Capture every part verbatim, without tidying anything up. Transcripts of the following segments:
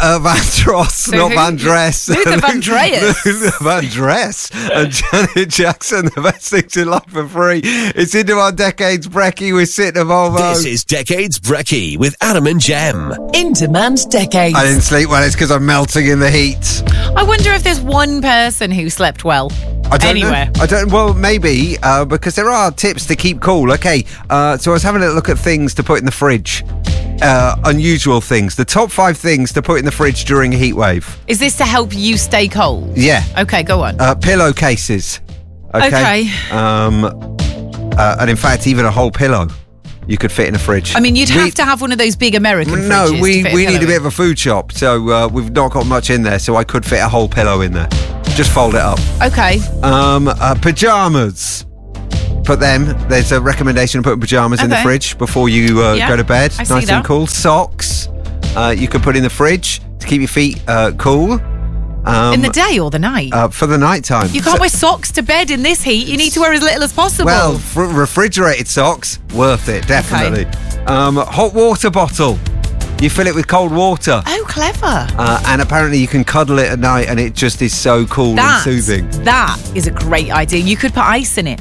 uh, Vandross, so not who, Vandress. Luther Vandross. Luther Vandress and Janet Jackson, the best things in life for free. It's into our Decades Brekkie with Sid the Volvo. This is Decades Brekkie with Adam and Jem. In Demand Decades. I didn't sleep well, it's because I'm melting in the heat. I wonder if there's one person who slept well. I don't Anywhere. know. I don't. Well, maybe uh, because there are tips to keep cool. Okay, uh, so I was having a look at things to put in the fridge. Uh, unusual things. The top five things to put in the fridge during a heat wave. Is this to help you stay cold? Yeah. Okay, go on. Uh, pillowcases. Okay. Okay. Um, uh, and in fact, even a whole pillow you could fit in a fridge. I mean, you'd We- have to have one of those big American fridges. No, to we, fit we need a pillow bit in. of a food shop, so uh, we've not got much in there, so I could fit a whole pillow in there. Just fold it up. Okay. Um, uh, pyjamas. Put them. There's a recommendation of putting pyjamas in the Okay. fridge before you uh, Yeah, go to bed. I see Nice that. and cool. Socks. Uh, you could put in the fridge to keep your feet uh, cool. Um, In the day or the night? uh, for the night time. you can't So- wear socks to bed in this heat. You need to wear as little as possible. Well, fr- refrigerated socks, worth it, definitely. Um, hot water bottle. You fill it with cold water. oh, clever. Uh, and apparently you can cuddle it at night and it just is so cool That, and soothing. that is a great idea. You could put ice in it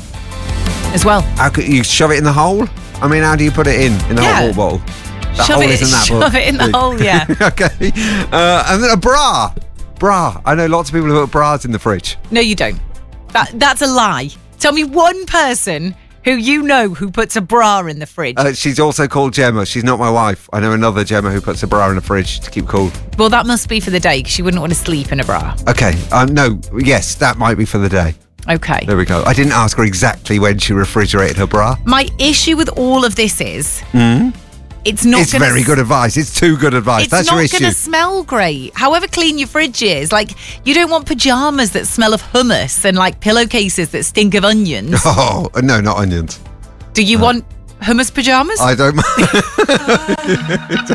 as well. How could you shove it in the hole? I mean, how do you put it in, in the Yeah. hot water bottle? The Shove hole it- isn't that shove it in the big. hole, yeah. Okay. Uh, and then a bra. Bra. I know lots of people who put bras in the fridge. No, you don't. That That's a lie. Tell me one person who you know who puts a bra in the fridge. Uh, she's also called Gemma. She's not my wife. I know another Gemma who puts a bra in the fridge to keep cool. well, that must be for the day because she wouldn't want to sleep in a bra. Okay. Um, no, yes, that might be for the day. Okay. There we go. I didn't ask her exactly when she refrigerated her bra. My issue with all of this is it's not It's gonna very s- good advice. It's too good advice. It's That's not your issue. going to smell great. However clean your fridge is, like you don't want pajamas that smell of hummus and like pillowcases that stink of onions. Oh, no, not onions. Do you want hummus pajamas? I don't